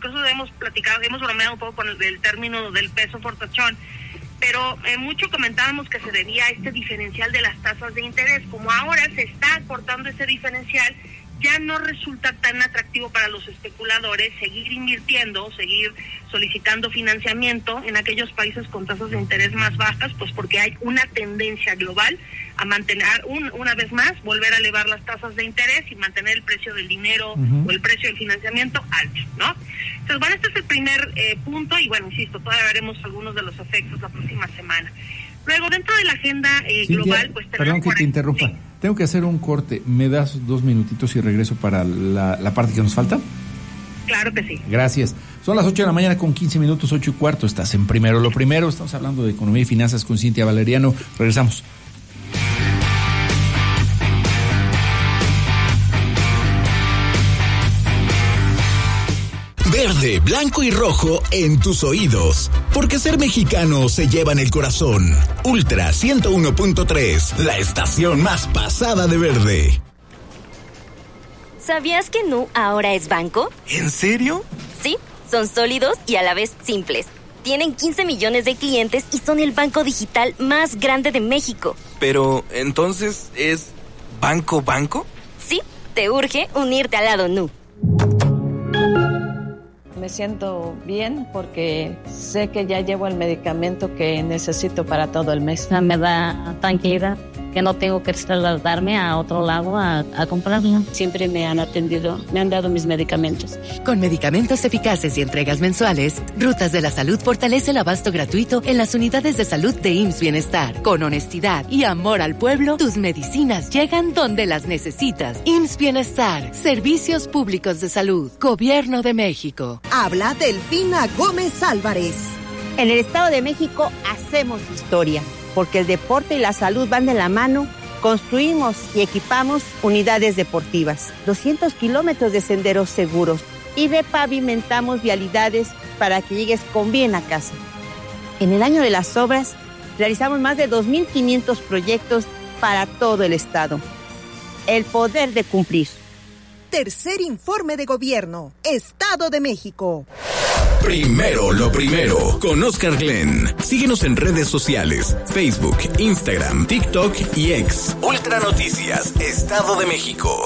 incluso hemos bromeado un poco con el término del peso fortachón, pero mucho comentábamos que se debía a este diferencial de las tasas de interés. Como ahora se está cortando ese diferencial, ya no resulta tan atractivo para los especuladores seguir invirtiendo, seguir solicitando financiamiento en aquellos países con tasas de interés más bajas, pues porque hay una tendencia global a mantener, una vez más, volver a elevar las tasas de interés y mantener el precio del dinero o el precio del financiamiento alto, ¿no? Entonces, bueno, este es el primer punto y, bueno, insisto, todavía veremos algunos de los efectos la próxima semana. Luego, dentro de la agenda global, pues tenemos... Perdón que te interrumpa. Sí. Tengo que hacer un corte. ¿Me das 2 minutitos y regreso para la parte que nos falta? Claro que sí. Gracias. Son las 8 de la mañana con 15 minutos, 8:15. Estás en Primero lo Primero. Estamos hablando de economía y finanzas con Cintia Valeriano. Regresamos. Verde, blanco y rojo en tus oídos. Porque ser mexicano se lleva en el corazón. Ultra 101.3, la estación más pasada de verde. ¿Sabías que Nu ahora es banco? ¿En serio? Sí, son sólidos y a la vez simples. Tienen 15 millones de clientes y son el banco digital más grande de México. Pero, ¿entonces es banco? Sí, te urge unirte al lado Nu. Me siento bien porque sé que ya llevo el medicamento que necesito para todo el mes. Me da tranquilidad que no tengo que trasladarme a otro lado a comprarlo. Siempre me han atendido, me han dado mis medicamentos. Con medicamentos eficaces y entregas mensuales, Rutas de la Salud fortalece el abasto gratuito en las unidades de salud de IMSS Bienestar. Con honestidad y amor al pueblo, tus medicinas llegan donde las necesitas. IMSS Bienestar, Servicios Públicos de Salud, Gobierno de México. Habla Delfina Gómez Álvarez. En el Estado de México hacemos historia, porque el deporte y la salud van de la mano. Construimos y equipamos unidades deportivas, 200 kilómetros de senderos seguros y repavimentamos vialidades para que llegues con bien a casa. En el año de las obras, realizamos más de 2,500 proyectos para todo el Estado. El poder de cumplir. Tercer informe de gobierno, Estado de México. Primero lo primero, con Oscar Glenn. Síguenos en redes sociales, Facebook, Instagram, TikTok y X. Ultra Noticias, Estado de México.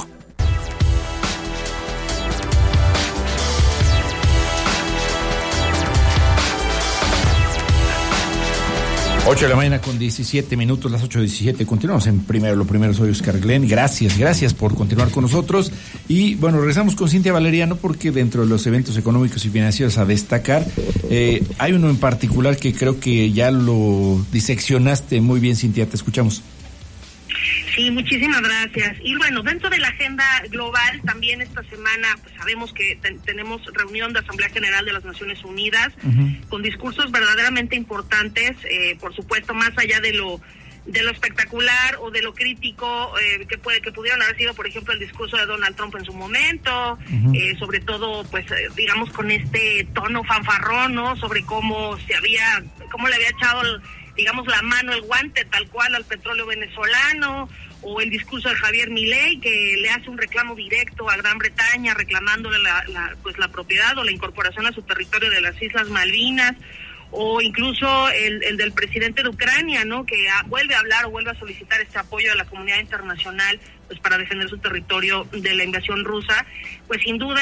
8 de la mañana con 17 minutos, las 8:17. Continuamos en Primero lo Primero. Soy Oscar Glenn. Gracias por continuar con nosotros. Y bueno, regresamos con Cintia Valeriano porque dentro de los eventos económicos y financieros a destacar, hay uno en particular que creo que ya lo diseccionaste muy bien, Cintia. Te escuchamos. Sí, muchísimas gracias. Y bueno, dentro de la agenda global, también esta semana pues sabemos que tenemos reunión de Asamblea General de las Naciones Unidas, con discursos verdaderamente importantes, por supuesto, más allá de lo espectacular o de lo crítico que pudieron haber sido, por ejemplo, el discurso de Donald Trump en su momento, sobre todo, pues, digamos, con este tono fanfarrón, ¿no? Sobre cómo le había echado digamos, la mano, el guante tal cual al petróleo venezolano, o el discurso de Javier Milei, que le hace un reclamo directo a Gran Bretaña reclamándole la propiedad o la incorporación a su territorio de las Islas Malvinas, o incluso el del presidente de Ucrania, ¿no? Que vuelve a hablar o vuelve a solicitar este apoyo de la comunidad internacional, pues, para defender su territorio de la invasión rusa. Pues sin duda,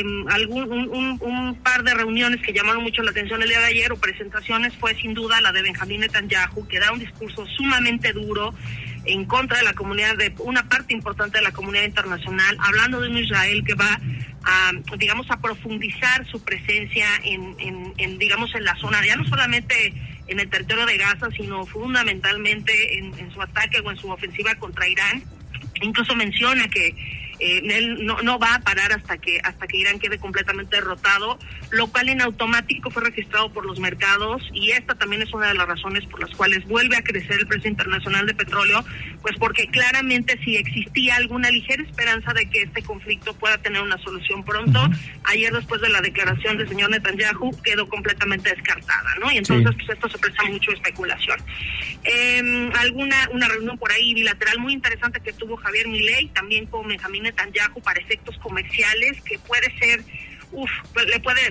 un par de reuniones que llamaron mucho la atención el día de ayer, o presentaciones, fue sin duda la de Benjamín Netanyahu, que da un discurso sumamente duro en contra de la comunidad, de una parte importante de la comunidad internacional, hablando de un Israel que va a profundizar su presencia en la zona, ya no solamente en el territorio de Gaza, sino fundamentalmente en su ataque o en su ofensiva contra Irán. Incluso menciona que él no va a parar hasta que Irán quede completamente derrotado, lo cual en automático fue registrado por los mercados, y esta también es una de las razones por las cuales vuelve a crecer el precio internacional de petróleo, pues porque claramente si existía alguna ligera esperanza de que este conflicto pueda tener una solución pronto, ayer después de la declaración del señor Netanyahu quedó completamente descartada, ¿no? Y entonces pues esto se presta mucho a especulación. Una reunión por ahí bilateral muy interesante que tuvo Javier Milei también con Benjamín Netanyahu para efectos comerciales, que puede ser, le puede